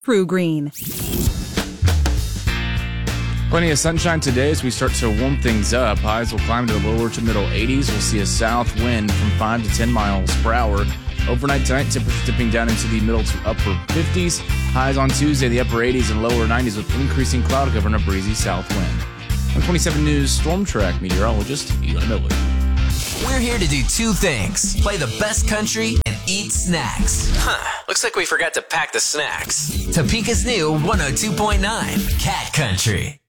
True Green. Plenty of sunshine today as we start to warm things up. Highs will climb to the lower to middle 80s. We'll see a south wind from 5 to 10 miles per hour. Overnight tonight, temperatures dipping down into the middle to upper 50s. Highs on Tuesday, the upper 80s and lower 90s with increasing cloud cover and a breezy south wind. I'm 27 News Storm Track meteorologist Eli Miller. We're here to do two things: play the best country and eat snacks. Looks like we forgot to pack the snacks. Topeka's new 102.9 Cat Country.